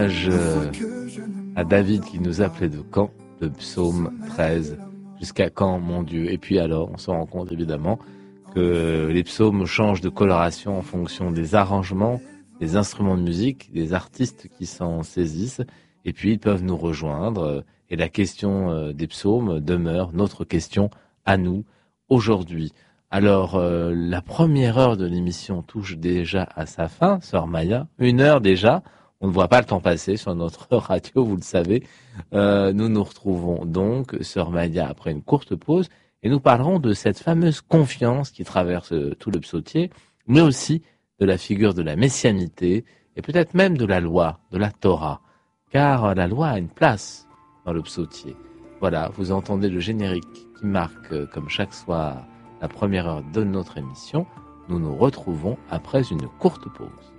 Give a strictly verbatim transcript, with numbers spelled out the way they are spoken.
Je, à David qui nous appelait de Caen, de psaume treize. Jusqu'à quand, mon Dieu? Et puis alors, on se rend compte évidemment que les psaumes changent de coloration en fonction des arrangements, des instruments de musique, des artistes qui s'en saisissent. Et puis ils peuvent nous rejoindre. Et la question des psaumes demeure notre question à nous aujourd'hui. Alors, euh, la première heure de l'émission touche déjà à sa fin, sœur Maya. Une heure déjà. On ne voit pas le temps passer sur notre radio, vous le savez. Euh, nous nous retrouvons donc, sœur Maya, après une courte pause, et nous parlerons de cette fameuse confiance qui traverse tout le psautier, mais aussi de la figure de la messianité, et peut-être même de la loi, de la Torah, car la loi a une place dans le psautier. Voilà, vous entendez le générique qui marque, comme chaque soir, la première heure de notre émission. Nous nous retrouvons après une courte pause.